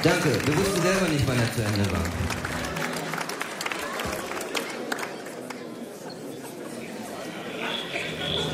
Danke, wir wussten selber nicht, wann er zu Ende war.